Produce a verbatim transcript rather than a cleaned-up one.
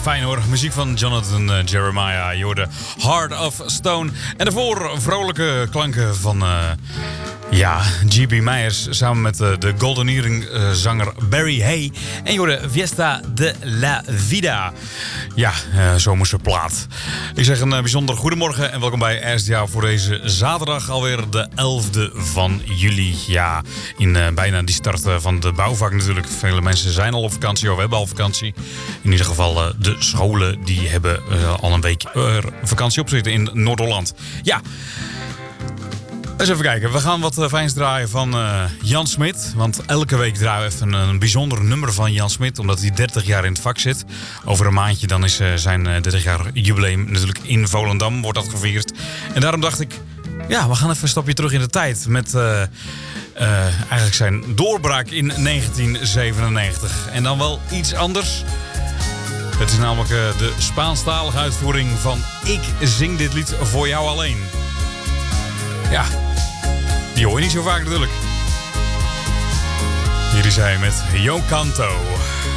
fijn hoor. Muziek van Jonathan uh, Jeremiah. Je hoorde Heart of Stone. En daarvoor vrolijke klanken van... Uh, ja, G B Meijers samen met uh, de Golden Earring uh, zanger Barry Hay. En je hoorde Fiesta de la Vida. Ja, uh, zomerse plaat. Ik zeg een uh, bijzonder goedemorgen en welkom bij R S D A voor deze zaterdag. Alweer de elfde van juli. Ja, in uh, bijna die start uh, van de bouwvak natuurlijk. Vele mensen zijn al op vakantie of hebben al vakantie. In ieder geval uh, de scholen die hebben uh, al een week uh, vakantie op zitten in Noord-Holland. Ja. Eens even kijken. We gaan wat fijns draaien van uh, Jan Smit. Want elke week draaien we even een, een bijzonder nummer van Jan Smit. Omdat hij dertig jaar in het vak zit. Over een maandje dan is uh, zijn uh, dertig jaar jubileum natuurlijk in Volendam. Wordt dat gevierd. En daarom dacht ik... Ja, we gaan even een stapje terug in de tijd. Met uh, uh, eigenlijk zijn doorbraak in negentien zevenennegentig. En dan wel iets anders. Het is namelijk uh, de Spaanstalige uitvoering van Ik zing dit lied voor jou alleen. Ja, die hoor je niet zo vaak natuurlijk. Hier is hij met Yo Canto.